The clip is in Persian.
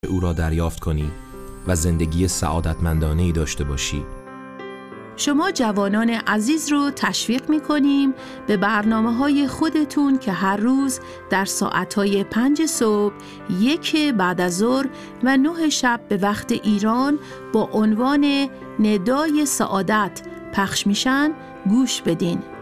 او را دریافت کنی و زندگی سعادتمندانه‌ای داشته باشی. شما جوانان عزیز رو تشویق می‌کنیم به برنامه‌های خودتون که هر روز در ساعت‌های 5 صبح، 1 بعد از ظهر و 9 شب به وقت ایران با عنوان ندای سعادت پخش میشن گوش بدین.